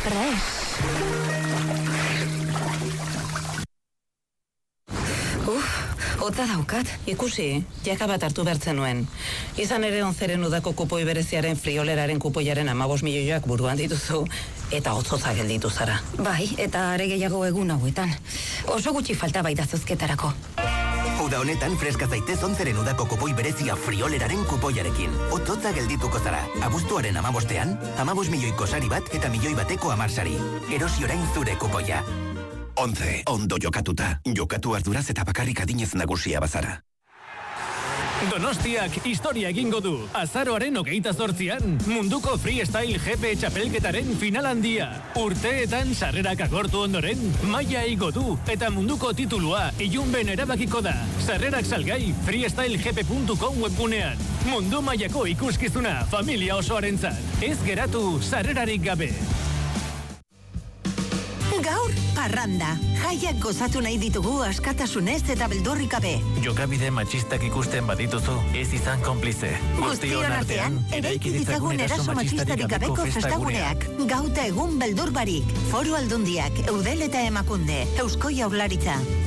Hotza daukat. Ikusi, jaka bat hartu bertzen nuen. Izan ere 11 udako kupoi bereziaren frioleraren kupoiaren 15 milioiak buruan dituzu, eta hotzotza gelditu zara. Bai, eta are gehiago egun hauetan. Oso gutxi falta baita zozketarako. Uda honetan freska zaitez 11 udako kupoi berezia frioleraren kupoiarekin. Hotzotza geldituko zara. Abuztuaren 15ean, 15 milioiko sari bat eta milioi bateko 10 sari. Erosi orain zure kupoia. 11. Ondo jokatuta. Jokatu arduraz eta bakarrik adinez nagusia bazara. Donostiak historia egingo du. Azaroaren 28an, munduko freestyle GP txapelketaren final handia. Urteetan sarrerak agortu ondoren, maila igo du eta munduko titulua ilunben erabakiko da. Sarrerak salgai freestylegp.com webgunean. Mundu mailako ikuskizuna familia osoarentzat. Ez geratu sarrerarik gabe. Gaur, parranda. Jaiak gozatu nahi ditugu askatasunez eta beldurrik gabe. Jokabide matxistak ikusten badituzu, ez izan konplize. Guztion artean, eraiki ditzagun eraso matxistarik gabeko festaguneak. Gauta egun beldur barik. Foru Aldundiak, Eudel eta Emakunde, Eusko Jaurlaritza.